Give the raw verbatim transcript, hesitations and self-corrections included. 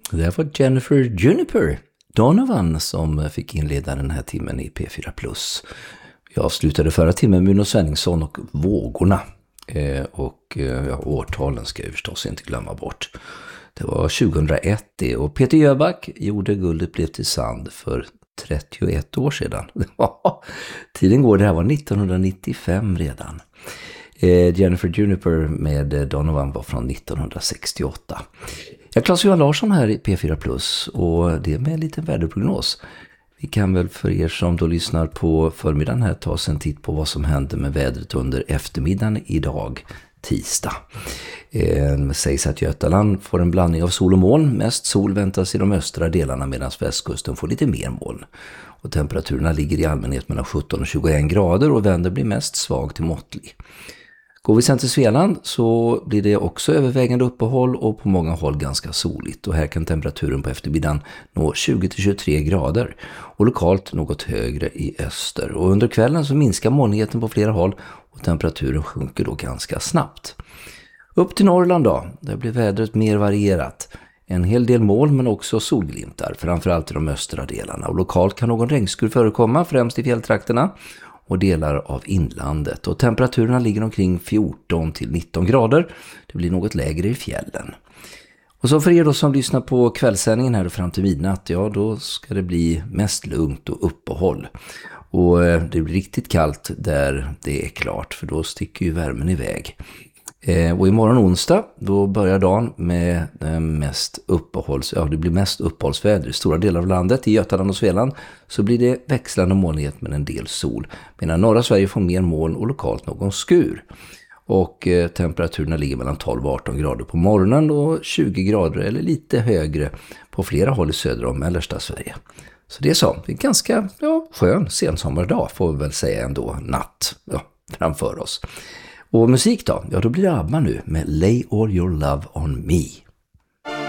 Det var Jennifer Juniper Donovan som fick inleda den här timmen i P fyra plus. Jag avslutade förra timmen med Uno Svenningsson och Vågorna. Eh, och eh, ja, årtalen ska jag förstås inte glömma bort. Det var tjugohundraett det, och Peter Jöback gjorde Guldet blev till sand för trettioett år sedan. Tiden går, det här var nittonhundranittiofem redan. Eh, Jennifer Juniper med Donovan var från nittonhundrasextioåtta. Jag Claes-Johan Larsson här i P fyra plus, och det är med en liten väderprognos. Vi kan väl för er som då lyssnar på förmiddagen här ta oss en titt på vad som händer med vädret under eftermiddagen idag, tisdag. Eh, sägs att Götaland får en blandning av sol och moln. Mest sol väntas i de östra delarna, medan västkusten får lite mer moln. Och temperaturerna ligger i allmänhet mellan sjutton och tjugoett grader, och väder blir mest svag till måttlig. Går vi sen till Svealand så blir det också övervägande uppehåll och på många håll ganska soligt. Och här kan temperaturen på eftermiddagen nå tjugo till tjugotre grader och lokalt något högre i öster. Och under kvällen så minskar molnigheten på flera håll och temperaturen sjunker då ganska snabbt. Upp till Norrland då, där blir vädret mer varierat. En hel del moln men också solglimtar, framförallt i de östra delarna. Och lokalt kan någon regnskur förekomma, främst i fjälltrakterna och delar av inlandet. Och temperaturerna ligger omkring fjorton till nitton grader. Det blir något lägre i fjällen. Och så för er då som lyssnar på kvällssändningen här och fram till midnatt, ja då ska det bli mest lugnt och uppehåll. Och det blir riktigt kallt där det är klart, för då sticker ju värmen iväg. Eh, och imorgon onsdag då börjar dagen med eh, mest uppehålls, ja, det blir mest uppehållsväder i stora delar av landet. I Götaland och Svealand så blir det växlande molnighet med en del sol, medan norra Sverige får mer moln och lokalt någon skur. Och eh, temperaturerna ligger mellan tolv och arton grader på morgonen och tjugo grader eller lite högre på flera håll i södra och mellersta Sverige. Så det är så, det är ganska ja, skön sensommardag får vi väl säga ändå, natt ja, framför oss. Och musik då? Ja, då blir det ABBA nu med Lay All Your Love On Me.